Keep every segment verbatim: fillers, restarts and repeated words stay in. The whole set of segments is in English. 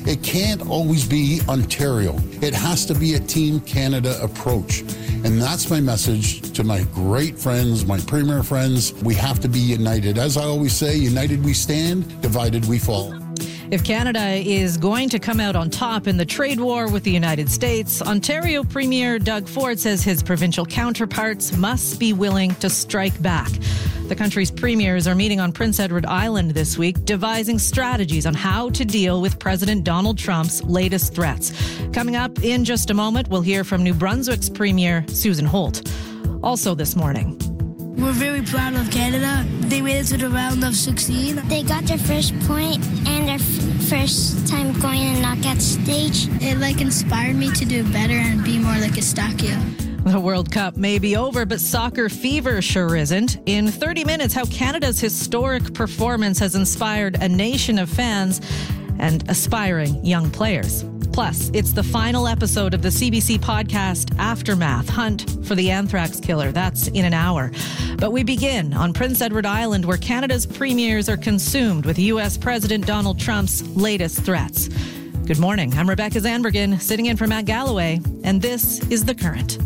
It can't always be Ontario. It has to be a Team Canada approach. And that's my message to my great friends, my Premier friends. We have to be united. As I always say, united we stand, divided we fall. If Canada is going to come out on top in the trade war with the United States, Ontario Premier Doug Ford says his provincial counterparts must be willing to strike back. The country's premiers are meeting on Prince Edward Island this week, devising strategies on how to deal with President Donald Trump's latest threats. Coming up in just a moment, we'll hear from New Brunswick's Premier Susan Holt. Also this morning, we're very proud of Canada. They made it to the round of sixteen. They got their first point and their f- first time going in the knockout stage. It like inspired me to do better and be more like Eustáquio. The World Cup may be over, but soccer fever sure isn't. In thirty minutes, how Canada's historic performance has inspired a nation of fans and aspiring young players. Plus, it's the final episode of the C B C podcast Aftermath, Hunt for the Anthrax Killer. That's in an hour. But we begin on Prince Edward Island, where Canada's premiers are consumed with U S President Donald Trump's latest threats. Good morning. I'm Rebecca Zandbergen, sitting in for Matt Galloway, and this is The Current.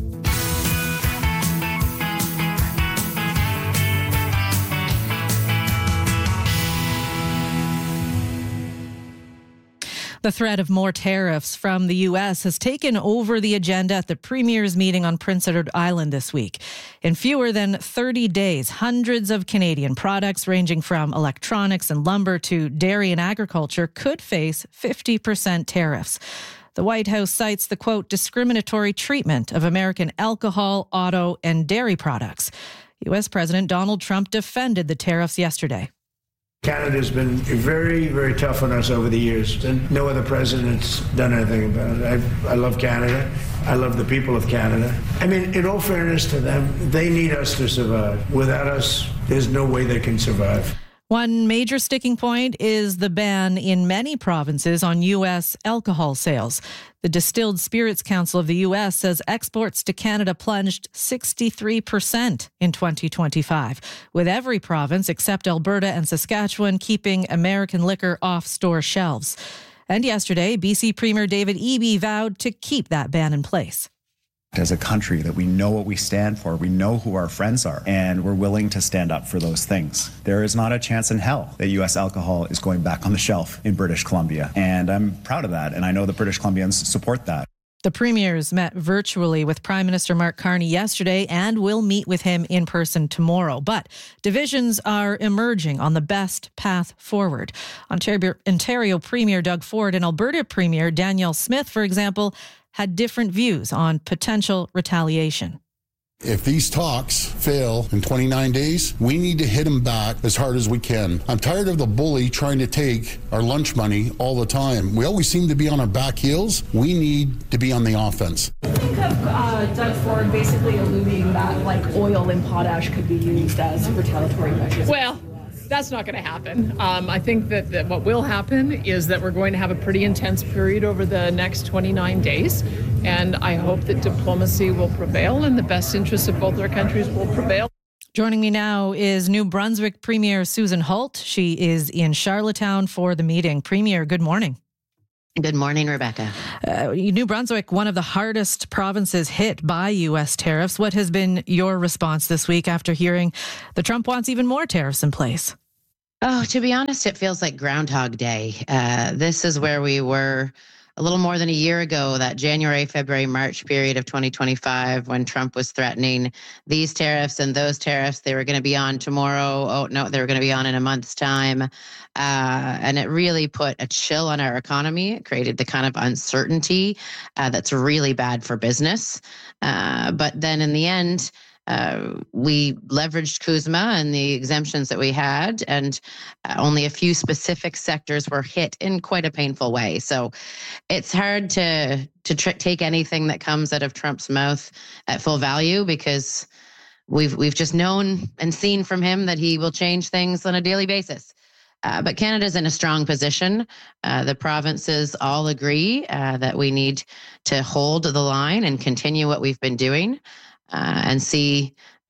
The threat of more tariffs from the U S has taken over the agenda at the Premier's meeting on Prince Edward Island this week. In fewer than thirty days, hundreds of Canadian products ranging from electronics and lumber to dairy and agriculture could face fifty percent tariffs. The White House cites the, quote, discriminatory treatment of American alcohol, auto, and dairy products. U S President Donald Trump defended the tariffs yesterday. Canada's been very, very tough on us over the years, and no other president's done anything about it. I, I love Canada. I love the people of Canada. I mean, in all fairness to them, they need us to survive. Without us, there's no way they can survive. One major sticking point is the ban in many provinces on U S alcohol sales. The Distilled Spirits Council of the U S says exports to Canada plunged sixty-three percent in twenty twenty-five, with every province except Alberta and Saskatchewan keeping American liquor off store shelves. And yesterday, B C Premier David Eby vowed to keep that ban in place. As a country that we know what we stand for, we know who our friends are, and we're willing to stand up for those things. There is not a chance in hell that U S alcohol is going back on the shelf in British Columbia, and I'm proud of that, and I know the British Columbians support that. The premiers met virtually with Prime Minister Mark Carney yesterday and will meet with him in person tomorrow. But divisions are emerging on the best path forward. Ontario, Ontario Premier Doug Ford and Alberta Premier Danielle Smith, for example, had different views on potential retaliation. If these talks fail in twenty-nine days, we need to hit them back as hard as we can. I'm tired of the bully trying to take our lunch money all the time. We always seem to be on our back heels. We need to be on the offense. I think of uh, Doug Ford basically alluding that like oil and potash could be used as retaliatory measures. Well, that's not going to happen. Um, I think that, that what will happen is that we're going to have a pretty intense period over the next twenty-nine days. And I hope that diplomacy will prevail and the best interests of both our countries will prevail. Joining me now is New Brunswick Premier Susan Holt. She is in Charlottetown for the meeting. Premier, good morning. Good morning, Rebecca. Uh, New Brunswick, one of the hardest provinces hit by U S tariffs. What has been your response this week after hearing that Trump wants even more tariffs in place? Oh, to be honest, it feels like Groundhog Day. Uh, this is where we were a little more than a year ago, that January, February, March period of twenty twenty-five, when Trump was threatening these tariffs and those tariffs. They were going to be on tomorrow. Oh, no, they were going to be on in a month's time. Uh, and it really put a chill on our economy. It created the kind of uncertainty uh, that's really bad for business. Uh, but then in the end, Uh, we leveraged CUSMA and the exemptions that we had, and uh, only a few specific sectors were hit in quite a painful way. So it's hard to to tr- take anything that comes out of Trump's mouth at full value, because we've we've just known and seen from him that he will change things on a daily basis. Uh, but Canada's in a strong position. Uh, the provinces all agree uh, that we need to hold the line and continue what we've been doing. Uh, and see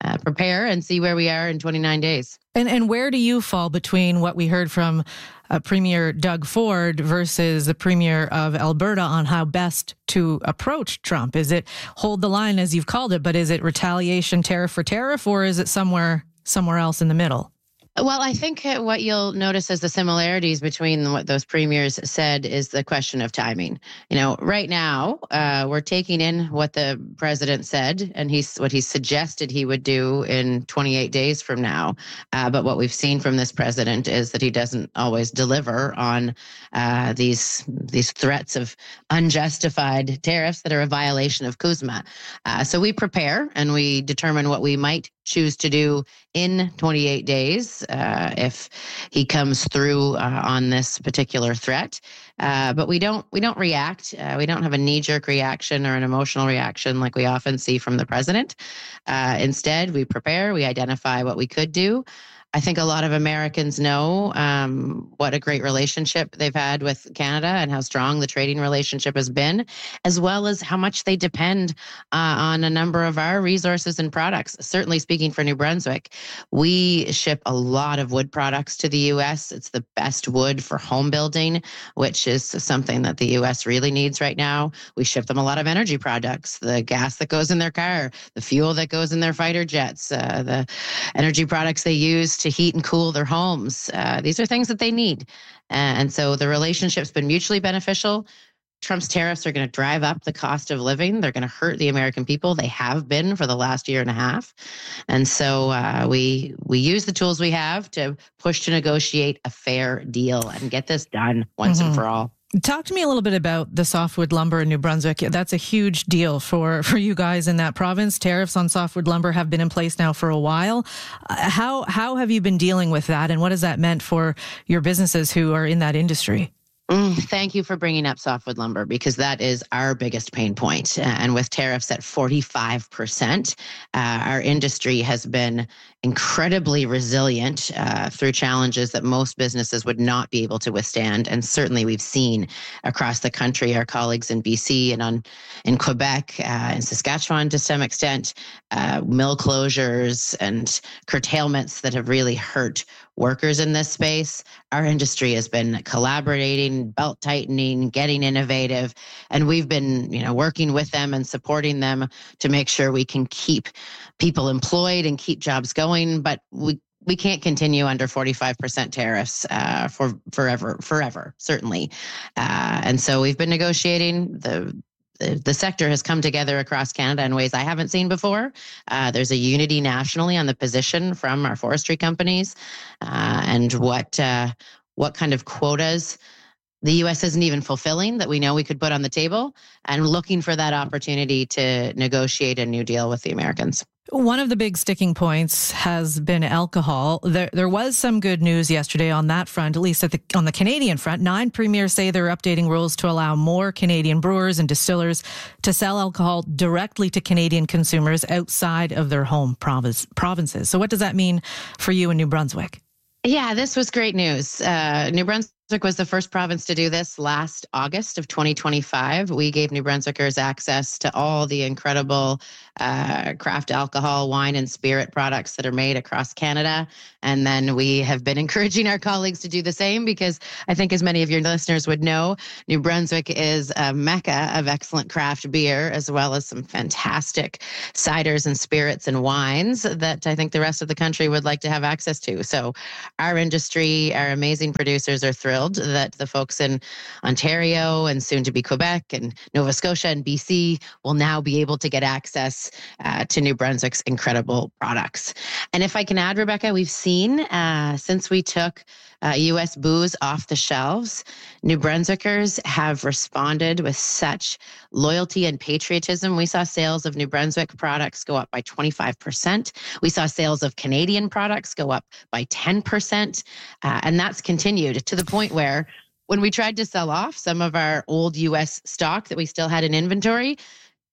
uh, prepare and see where we are in twenty-nine days. And and where do you fall between what we heard from uh, Premier Doug Ford versus the Premier of Alberta on how best to approach Trump? Is it hold the line, as you've called it, but is it retaliation, tariff for tariff, or is it somewhere somewhere else in the middle? Well, I think what you'll notice as the similarities between what those premiers said is the question of timing. You know, right now, uh, we're taking in what the president said and he's what he suggested he would do in twenty-eight days from now. Uh, but what we've seen from this president is that he doesn't always deliver on uh, these these threats of unjustified tariffs that are a violation of CUSMA. Uh, so we prepare and we determine what we might choose to do in twenty-eight days uh, if he comes through uh, on this particular threat. Uh, but we don't we don't react. Uh, we don't have a knee-jerk reaction or an emotional reaction like we often see from the president. Uh, instead, we prepare, we identify what we could do. I think a lot of Americans know um, what a great relationship they've had with Canada and how strong the trading relationship has been, as well as how much they depend uh, on a number of our resources and products. Certainly speaking for New Brunswick, we ship a lot of wood products to the U S. It's the best wood for home building, which is something that the U S really needs right now. We ship them a lot of energy products, the gas that goes in their car, the fuel that goes in their fighter jets, uh, the energy products they use to heat and cool their homes. Uh, these are things that they need. Uh, and so the relationship's been mutually beneficial. Trump's tariffs are going to drive up the cost of living. They're going to hurt the American people. They have been for the last year and a half. And so uh, we we use the tools we have to push to negotiate a fair deal and get this done once mm-hmm. and for all. Talk to me a little bit about the softwood lumber in New Brunswick. That's a huge deal for, for you guys in that province. Tariffs on softwood lumber have been in place now for a while. Uh, how how have you been dealing with that, and what has that meant for your businesses who are in that industry? Mm, thank you for bringing up softwood lumber, because that is our biggest pain point. Uh, and with tariffs at forty-five percent, uh, our industry has been incredibly resilient uh, through challenges that most businesses would not be able to withstand. And certainly we've seen across the country, our colleagues in B C and on in Quebec uh, and Saskatchewan to some extent, uh, mill closures and curtailments that have really hurt workers in this space. Our industry has been collaborating, belt tightening, getting innovative, and we've been, you know, working with them and supporting them to make sure we can keep people employed and keep jobs going. But we we can't continue under forty-five percent tariffs uh, for forever, forever, certainly. Uh, and so we've been negotiating. The The sector has come together across Canada in ways I haven't seen before. Uh, there's a unity nationally on the position from our forestry companies uh, and what uh, what kind of quotas the U S isn't even fulfilling that we know we could put on the table, and looking for that opportunity to negotiate a new deal with the Americans. One of the big sticking points has been alcohol. There, there was some good news yesterday on that front, at least at the, on the Canadian front. Nine premiers say they're updating rules to allow more Canadian brewers and distillers to sell alcohol directly to Canadian consumers outside of their home province, provinces. So what does that mean for you in New Brunswick? Yeah, this was great news. Uh, New Brunswick was the first province to do this last August of twenty twenty-five. We gave New Brunswickers access to all the incredible uh, craft alcohol, wine, and spirit products that are made across Canada. And then we have been encouraging our colleagues to do the same, because I think, as many of your listeners would know, New Brunswick is a mecca of excellent craft beer, as well as some fantastic ciders and spirits and wines that I think the rest of the country would like to have access to. So our industry, our amazing producers, are thrilled that the folks in Ontario and soon to be Quebec and Nova Scotia and B C will now be able to get access uh, to New Brunswick's incredible products. And if I can add, Rebecca, we've seen uh, since we took uh, U S booze off the shelves, New Brunswickers have responded with such loyalty and patriotism. We saw sales of New Brunswick products go up by twenty-five percent. We saw sales of Canadian products go up by ten percent. Uh, and that's continued to the point where when we tried to sell off some of our old U S stock that we still had in inventory,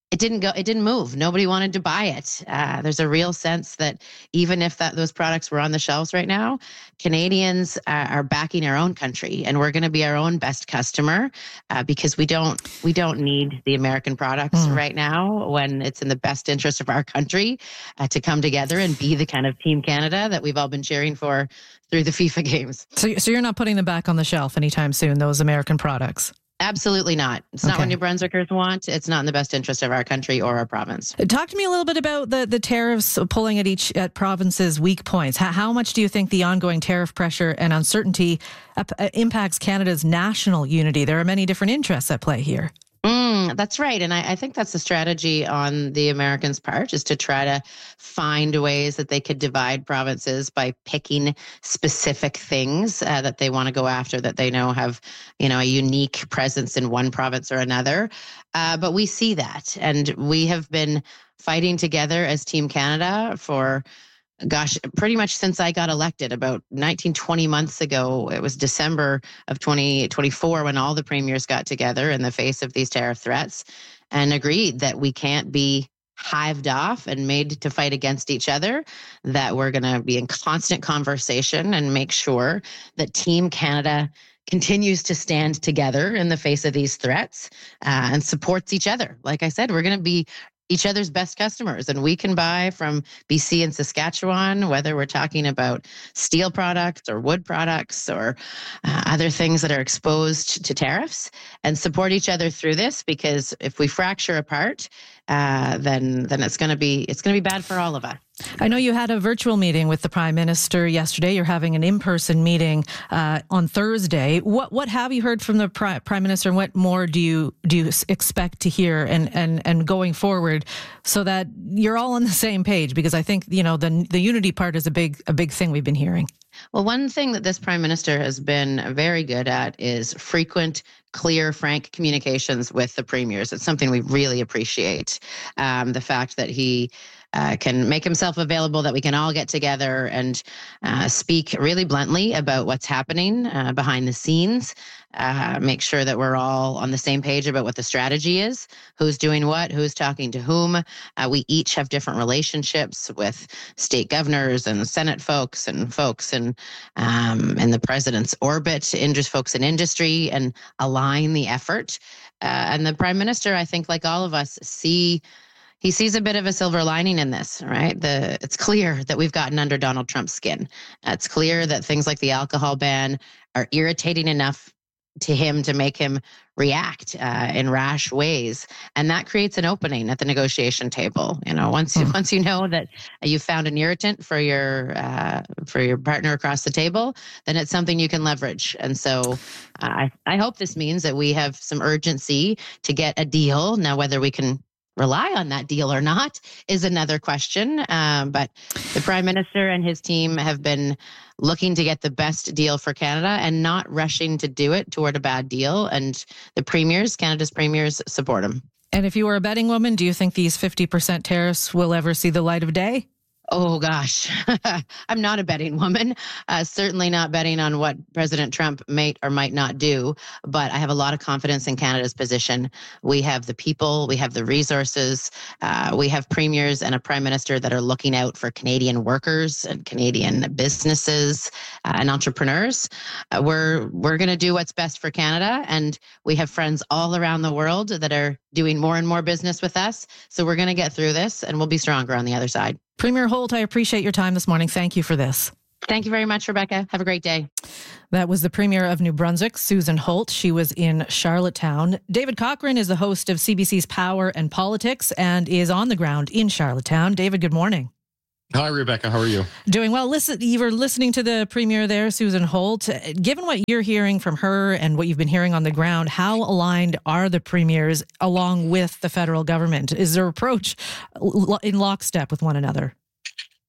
it didn't go, it didn't move. Nobody wanted to buy it. Uh, there's a real sense that even if that those products were on the shelves right now, Canadians uh, are backing our own country, and we're going to be our own best customer uh, because we don't we don't need the American products mm. right now when it's in the best interest of our country uh, to come together and be the kind of Team Canada that we've all been cheering for through the FIFA games. So, so you're not putting them back on the shelf anytime soon, those American products? Absolutely not. It's okay. not what New Brunswickers want. It's not in the best interest of our country or our province. Talk to me a little bit about the, the tariffs pulling at each at provinces' weak points. How, how much do you think the ongoing tariff pressure and uncertainty up, uh, impacts Canada's national unity? There are many different interests at play here. Mm, that's right. And I, I think that's the strategy on the Americans' part, is to try to find ways that they could divide provinces by picking specific things uh, that they want to go after, that they know have, you know, a unique presence in one province or another. Uh, but we see that. And we have been fighting together as Team Canada for Gosh, pretty much since I got elected about nineteen, twenty months ago. It was December of twenty twenty-four when all the premiers got together in the face of these tariff threats and agreed that we can't be hived off and made to fight against each other, that we're going to be in constant conversation and make sure that Team Canada continues to stand together in the face of these threats uh, and supports each other. Like I said, we're going to be each other's best customers, and we can buy from B C and Saskatchewan, whether we're talking about steel products or wood products or uh, other things that are exposed to tariffs, and support each other through this, because if we fracture apart, uh, then then it's going to be it's going to be bad for all of us. I know you had a virtual meeting with the Prime Minister yesterday. You're having an in-person meeting uh, on Thursday. What what have you heard from the Pri- Prime Minister, and what more do you do you expect to hear and and and going forward, so that you're all on the same page? Because I think, you know, the the unity part is a big a big thing we've been hearing. Well, one thing that this Prime Minister has been very good at is frequent, clear, frank communications with the premiers. It's something we really appreciate. Um, the fact that he Uh, can make himself available, that we can all get together and uh, speak really bluntly about what's happening uh, behind the scenes, uh, make sure that we're all on the same page about what the strategy is, who's doing what, who's talking to whom. Uh, we each have different relationships with state governors and Senate folks and folks in, um, in the president's orbit, interest folks in industry, and align the effort. Uh, and the Prime Minister, I think, like all of us, see He sees a bit of a silver lining in this, right? The it's clear that we've gotten under Donald Trump's skin. It's clear that things like the alcohol ban are irritating enough to him to make him react uh, in rash ways, and that creates an opening at the negotiation table. You know, once mm. once you know that you found an irritant for your uh, for your partner across the table, then it's something you can leverage. And so, uh, I I hope this means that we have some urgency to get a deal. Now, whether we can rely on that deal or not is another question. Um, but the Prime Minister and his team have been looking to get the best deal for Canada and not rushing to do it toward a bad deal. And the premiers, Canada's premiers, support him. And if you were a betting woman, do you think these fifty percent tariffs will ever see the light of day? Oh, gosh, I'm not a betting woman, uh, certainly not betting on what President Trump may or might not do, but I have a lot of confidence in Canada's position. We have the people, we have the resources, uh, we have premiers and a prime minister that are looking out for Canadian workers and Canadian businesses uh, and entrepreneurs. Uh, we're we're going to do what's best for Canada, and we have friends all around the world that are doing more and more business with us. So we're going to get through this, and we'll be stronger on the other side. Premier Holt, I appreciate your time this morning. Thank you for this. Thank you very much, Rebecca. Have a great day. That was the Premier of New Brunswick, Susan Holt. She was in Charlottetown. David Cochrane is the host of C B C's Power and Politics and is on the ground in Charlottetown. David, good morning. Hi, Rebecca. How are you? Doing well. Listen, you were listening to the Premier there, Susan Holt. Given what you're hearing from her and what you've been hearing on the ground, how aligned are the premiers along with the federal government? Is their approach in lockstep with one another?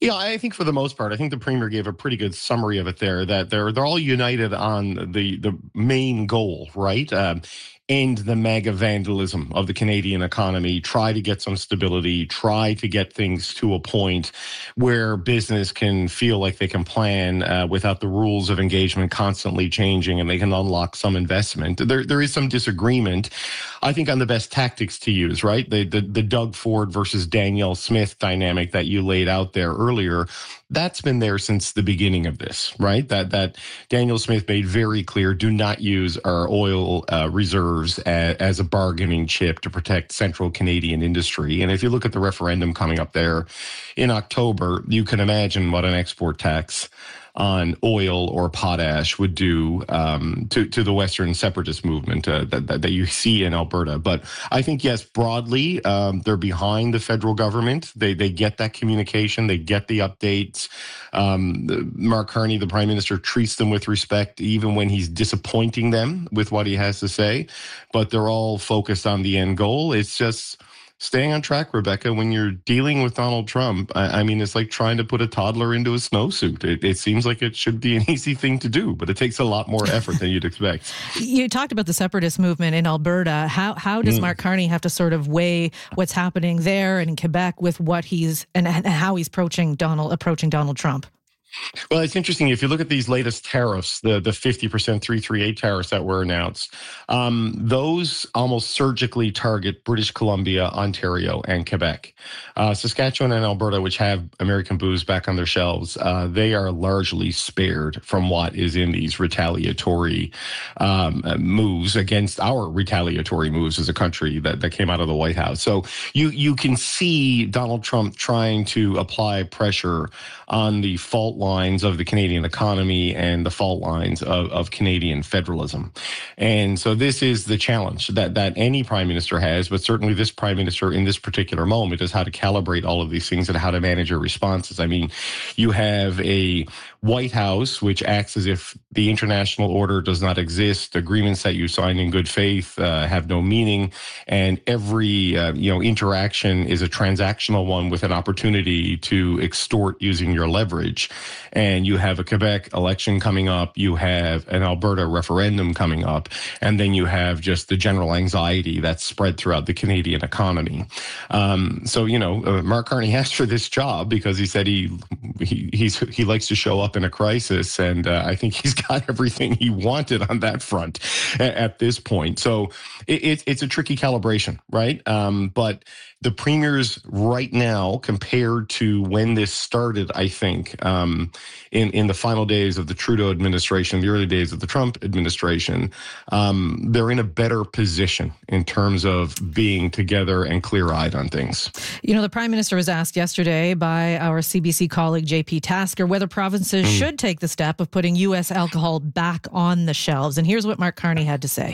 Yeah, I think for the most part, I think the premier gave a pretty good summary of it there, that they're they're all united on the the main goal, right? Um, end the mega vandalism of the Canadian economy, try to get some stability, try to get things to a point where business can feel like they can plan uh, without the rules of engagement constantly changing, and they can unlock some investment. There, there is some disagreement, I think, on the best tactics to use, right? The, the, the Doug Ford versus Danielle Smith dynamic that you laid out there earlier, that's been there since the beginning of this, right? That that Danielle Smith made very clear, do not use our oil uh, reserves as, as a bargaining chip to protect central Canadian industry. And if you look at the referendum coming up there in October, you can imagine what an export tax on oil or potash would do um, to, to the Western separatist movement uh, that, that, that you see in Alberta. But I think, yes, broadly, um, they're behind the federal government. They they get that communication. They get the updates. Um, Mark Carney, the Prime Minister, treats them with respect, even when he's disappointing them with what he has to say. But they're all focused on the end goal. It's just staying on track, Rebecca. When you're dealing with Donald Trump, I, I mean, it's like trying to put a toddler into a snowsuit. It, it seems like it should be an easy thing to do, but it takes a lot more effort than you'd expect. You talked about the separatist movement in Alberta. How how does mm. Mark Carney have to sort of weigh what's happening there and in Quebec with what he's and, and how he's approaching Donald approaching Donald Trump? Well, it's interesting. If you look at these latest tariffs, the, the fifty percent three thirty-eight tariffs that were announced, um, those almost surgically target British Columbia, Ontario, and Quebec. Uh, Saskatchewan and Alberta, which have American booze back on their shelves, uh, they are largely spared from what is in these retaliatory um, moves against our retaliatory moves as a country that, that came out of the White House. So you, you can see Donald Trump trying to apply pressure on the fault lines of the Canadian economy and the fault lines of, of Canadian federalism. And so this is the challenge that, that any prime minister has, but certainly this prime minister in this particular moment, is how to calibrate all of these things and how to manage your responses. I mean, you have a White House, which acts as if the international order does not exist. Agreements that you sign in good faith uh, have no meaning, and every uh, you know interaction is a transactional one with an opportunity to extort using your leverage. And you have a Quebec election coming up, you have an Alberta referendum coming up, and then you have just the general anxiety that's spread throughout the Canadian economy. Um, so you know, uh, Mark Carney asked for this job because he said he he he's, he likes to show up in a crisis, and uh, I think he's got everything he wanted on that front at, at this point. So it, it, it's a tricky calibration, right? Um, but the premiers right now, compared to when this started, I think, um, in, in the final days of the Trudeau administration, the early days of the Trump administration, um, they're in a better position in terms of being together and clear-eyed on things. You know, the Prime Minister was asked yesterday by our C B C colleague J P Tasker whether provinces mm. should take the step of putting U S alcohol back on the shelves. And here's what Mark Carney had to say.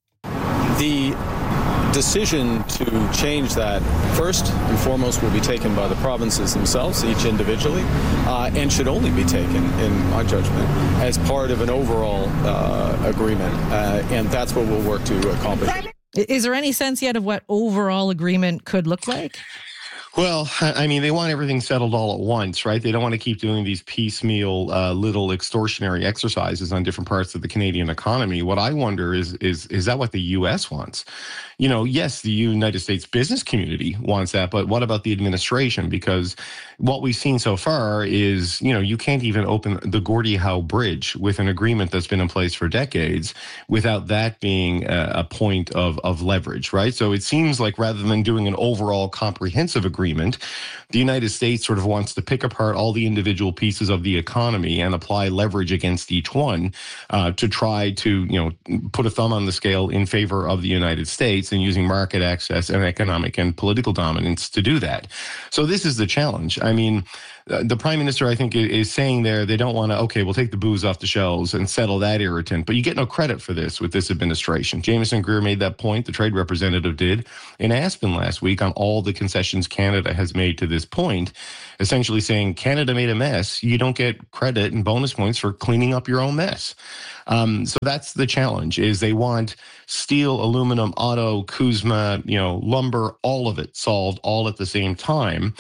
The decision to change that, first and foremost, will be taken by the provinces themselves, each individually, uh, and should only be taken, in my judgment, as part of an overall uh, agreement. Uh, and that's what we'll work to accomplish. Is there any sense yet of what overall agreement could look like? Well, I mean, they want everything settled all at once, right? They don't want to keep doing these piecemeal uh, little extortionary exercises on different parts of the Canadian economy. What I wonder is, is, is that what the U S wants? You know, yes, the United States business community wants that, but what about the administration? Because what we've seen so far is, you know, you can't even open the Gordie Howe Bridge with an agreement that's been in place for decades without that being a, a point of, of leverage, right? So it seems like rather than doing an overall comprehensive agreement, the United States sort of wants to pick apart all the individual pieces of the economy and apply leverage against each one uh, to try to, you know, put a thumb on the scale in favor of the United States, and using market access and economic and political dominance to do that. So this is the challenge. I mean, the Prime Minister, I think, is saying there they don't want to, okay, we'll take the booze off the shelves and settle that irritant. But you get no credit for this with this administration. Jameson Greer made that point. The trade representative did in Aspen last week on all the concessions Canada has made to this point, essentially saying Canada made a mess. You don't get credit and bonus points for cleaning up your own mess. Um, so that's the challenge, is they want steel, aluminum, auto, Kuzma, you know, lumber, all of it solved all at the same time.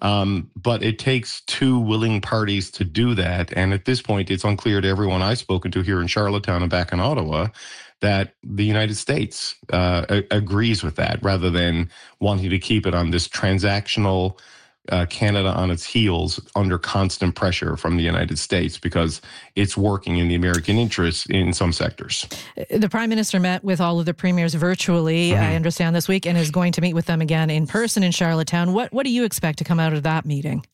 Um, but it takes two willing parties to do that. And at this point, it's unclear to everyone I've spoken to here in Charlottetown and back in Ottawa that the United States uh, a- agrees with that, rather than wanting to keep it on this transactional uh, Canada on its heels under constant pressure from the United States, because it's working in the American interest in some sectors. The Prime Minister met with all of the premiers virtually, mm-hmm. I understand, this week, and is going to meet with them again in person in Charlottetown. What, what do you expect to come out of that meeting?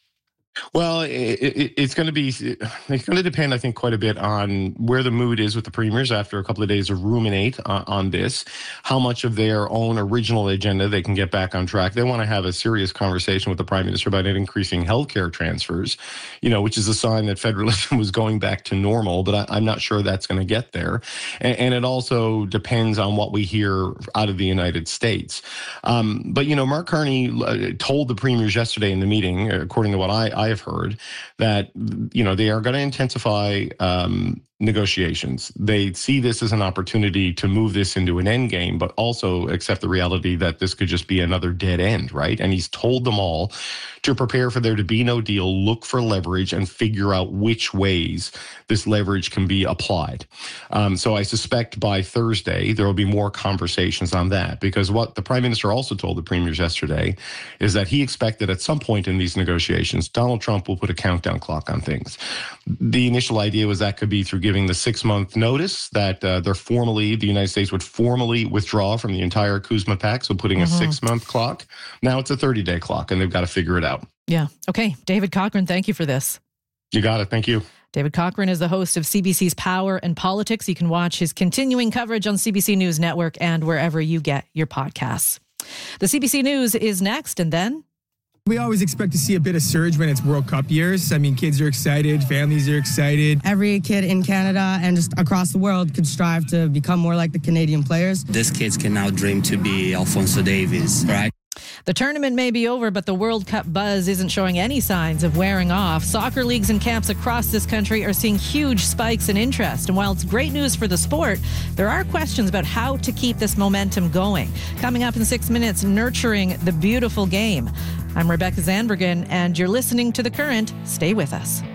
Well, it, it, it's going to be, it's going to depend, I think, quite a bit on where the mood is with the premiers after a couple of days of ruminate on, on this, how much of their own original agenda they can get back on track. They want to have a serious conversation with the Prime Minister about increasing healthcare transfers, you know, which is a sign that federalism was going back to normal, but I, I'm not sure that's going to get there. And, and it also depends on what we hear out of the United States. Um, but, you know, Mark Carney told the premiers yesterday in the meeting, according to what I, I have heard, that, you know, they are going to intensify um, negotiations. They see this as an opportunity to move this into an end game, but also accept the reality that this could just be another dead end, right? And he's told them all to prepare for there to be no deal, look for leverage, and figure out which ways this leverage can be applied. Um, so I suspect by Thursday, there will be more conversations on that, because what the Prime Minister also told the premiers yesterday is that he expected at some point in these negotiations, Donald Trump will put a countdown clock on things. The initial idea was that could be through giving the six-month notice that uh, they're formally, the United States would formally withdraw from the entire Kuzma Pact, so putting mm-hmm. a six-month clock. Now it's a thirty-day clock, and they've got to figure it out. Yeah. Okay. David Cochrane, thank you for this. You got it. Thank you. David Cochrane is the host of C B C's Power and Politics. You can watch his continuing coverage on C B C News Network and wherever you get your podcasts. The C B C News is next, and then... We always expect to see a bit of surge when it's World Cup years. I mean, kids are excited, families are excited. Every kid in Canada and just across the world could strive to become more like the Canadian players. These kids can now dream to be Alphonso Davies, right? The tournament may be over, but the World Cup buzz isn't showing any signs of wearing off. Soccer leagues and camps across this country are seeing huge spikes in interest. And while it's great news for the sport, there are questions about how to keep this momentum going. Coming up in six minutes, nurturing the beautiful game. I'm Rebecca Zandbergen, and you're listening to The Current. Stay with us.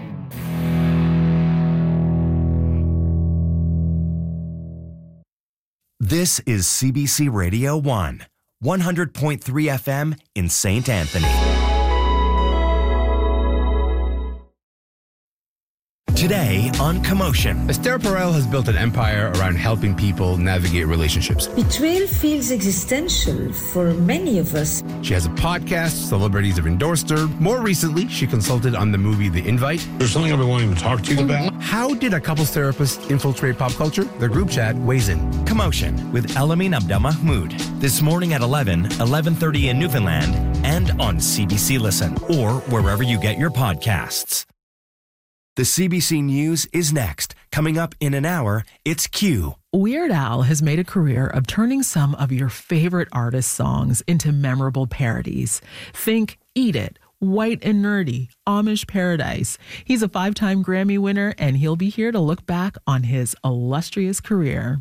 This is C B C Radio one. one hundred point three F M in Saint Anthony. Today on Commotion. Esther Perel has built an empire around helping people navigate relationships. Betrayal feels existential for many of us. She has a podcast, celebrities have endorsed her. More recently, she consulted on the movie The Invite. There's something I've been wanting to talk to you about. How did a couples therapist infiltrate pop culture? Their group chat weighs in. Commotion with Elamin Abdelmahmoud. This morning at eleven, eleven thirty in Newfoundland, and on C B C Listen, or wherever you get your podcasts. The C B C News is next. Coming up in an hour, it's Q. Weird Al has made a career of turning some of your favorite artists' songs into memorable parodies. Think Eat It, White and Nerdy, Amish Paradise. He's a five-time Grammy winner, and he'll be here to look back on his illustrious career.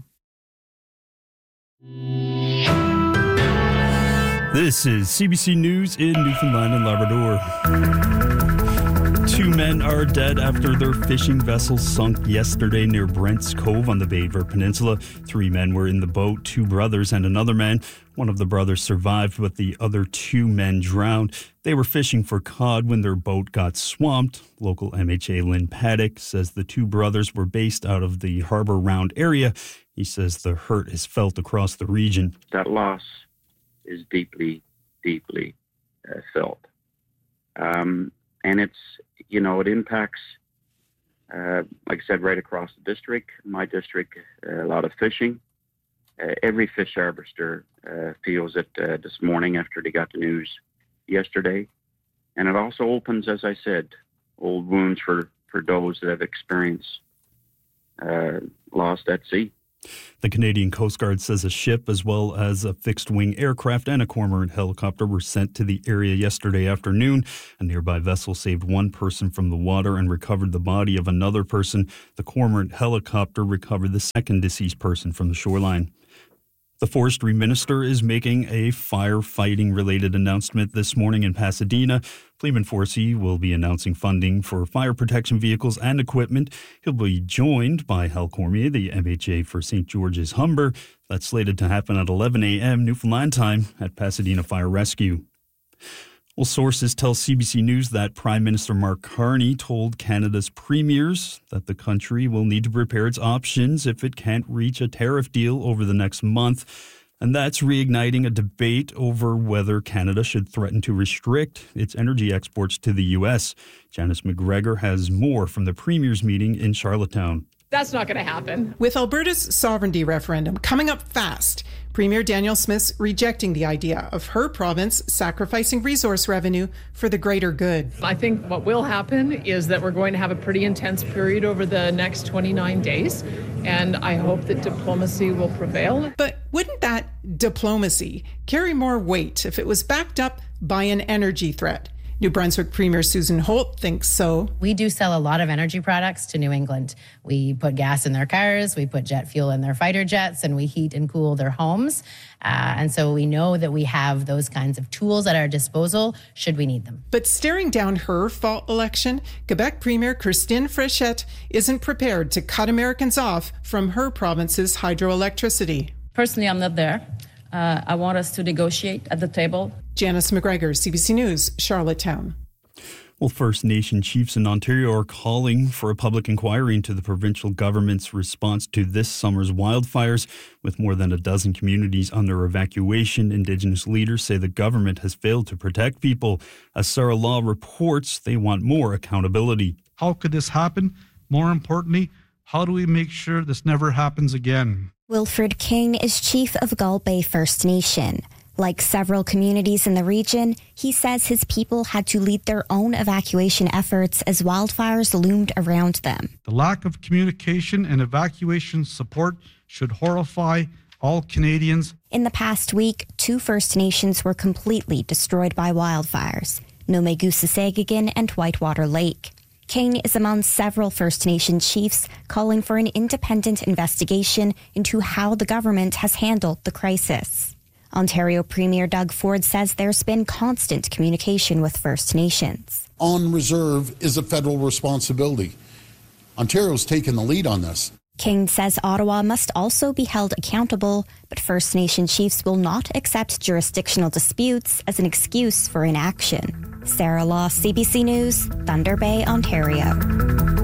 This is C B C News in Newfoundland and Labrador. Two men are dead after their fishing vessel sunk yesterday near Brent's Cove on the Bayvert Peninsula. Three men were in the boat, two brothers and another man. One of the brothers survived, but the other two men drowned. They were fishing for cod when their boat got swamped. Local M H A Lynn Paddock says the two brothers were based out of the Harbour Round area. He says the hurt is felt across the region. That loss is deeply, deeply uh, felt. Um, and it's, you know, it impacts, uh, like I said, right across the district. My district, uh, a lot of fishing. Uh, every fish harvester uh, feels it uh, this morning after they got the news yesterday. And it also opens, as I said, old wounds for, for those that have experienced uh, loss at sea. The Canadian Coast Guard says a ship as well as a fixed-wing aircraft and a Cormorant helicopter were sent to the area yesterday afternoon. A nearby vessel saved one person from the water and recovered the body of another person. The Cormorant helicopter recovered the second deceased person from the shoreline. The forestry minister is making a firefighting-related announcement this morning in Pasadena. Freeman Forsey will be announcing funding for fire protection vehicles and equipment. He'll be joined by Hal Cormier, the M H A for Saint George's Humber. That's slated to happen at eleven a.m. Newfoundland time at Pasadena Fire Rescue. Well, sources tell C B C News that Prime Minister Mark Carney told Canada's premiers that the country will need to prepare its options if it can't reach a tariff deal over the next month. And that's reigniting a debate over whether Canada should threaten to restrict its energy exports to the U S. Janice McGregor has more from the premiers' meeting in Charlottetown. That's not going to happen. With Alberta's sovereignty referendum coming up fast, Premier Danielle Smith's rejecting the idea of her province sacrificing resource revenue for the greater good. I think what will happen is that we're going to have a pretty intense period over the next twenty-nine days, and I hope that diplomacy will prevail. But wouldn't that diplomacy carry more weight if it was backed up by an energy threat? New Brunswick Premier Susan Holt thinks so. We do sell a lot of energy products to New England. We put gas in their cars, we put jet fuel in their fighter jets, and we heat and cool their homes. Uh, and so we know that we have those kinds of tools at our disposal should we need them. But staring down her fall election, Quebec Premier Christine Fréchette isn't prepared to cut Americans off from her province's hydroelectricity. Personally, I'm not there. Uh, I want us to negotiate at the table. Janice McGregor, C B C News, Charlottetown. Well, First Nation chiefs in Ontario are calling for a public inquiry into the provincial government's response to this summer's wildfires. With more than a dozen communities under evacuation, Indigenous leaders say the government has failed to protect people. As Sarah Law reports, they want more accountability. How could this happen? More importantly, how do we make sure this never happens again? Wilfred King is chief of Gull Bay First Nation. Like several communities in the region, he says his people had to lead their own evacuation efforts as wildfires loomed around them. The lack of communication and evacuation support should horrify all Canadians. In the past week, two First Nations were completely destroyed by wildfires, Nomegusasegagan and Whitewater Lake. King is among several First Nation chiefs calling for an independent investigation into how the government has handled the crisis. Ontario Premier Doug Ford says there's been constant communication with First Nations. On reserve is a federal responsibility. Ontario's taken the lead on this. King says Ottawa must also be held accountable, but First Nation chiefs will not accept jurisdictional disputes as an excuse for inaction. Sarah Law, C B C News, Thunder Bay, Ontario.